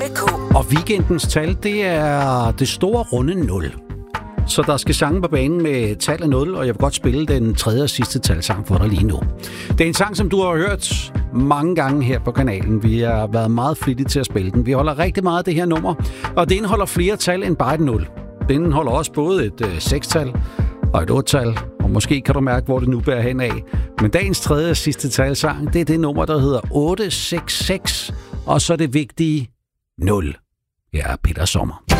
med K. Og weekendens tal, det er det store runde 0. Så der skal sange på banen med tallet 0, og jeg vil godt spille den tredje og sidste talsang for dig lige nu. Det er en sang, som du har hørt mange gange her på kanalen. Vi har været meget flittige til at spille den. Vi holder rigtig meget af det her nummer, og det indeholder flere tal end bare et 0. Det indeholder også både et 6-tal og et 8-tal, og måske kan du mærke, hvor det nu bærer hen af. Men dagens tredje og sidste talsang, det er det nummer, der hedder 866, og så det vigtige 0. Jeg er Peter Sommer.